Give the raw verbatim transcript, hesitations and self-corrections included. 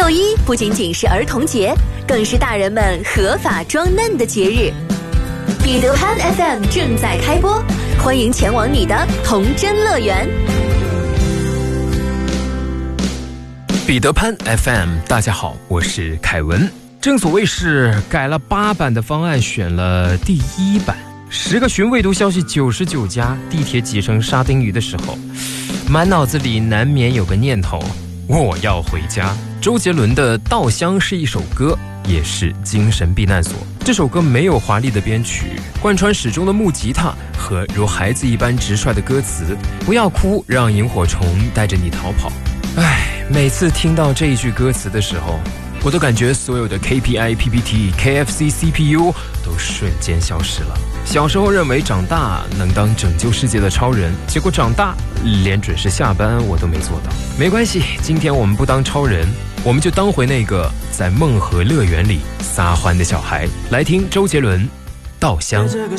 六一不仅仅是儿童节，更是大人们合法装嫩的节日。彼得潘 F M 正在开播，欢迎前往你的童真乐园。 彼得潘 F M， 大家好，我是凯文。正所谓是改了八版的方案，选了第一版。十个寻未读消息九十九加，地铁挤成沙丁鱼的时候，满脑子里难免有个念头：我要回家。周杰伦的《稻香》是一首歌，也是精神避难所。这首歌没有华丽的编曲，贯穿始终的木吉他和如孩子一般直率的歌词：不要哭，让萤火虫带着你逃跑。唉，每次听到这一句歌词的时候，我都感觉所有的 K P I、P P T、K F C、C P U 都瞬间消失了。小时候认为长大能当拯救世界的超人，结果长大连准时下班我都没做到。没关系，今天我们不当超人，我们就当回那个在梦和乐园里撒欢的小孩。来听周杰伦《稻香》。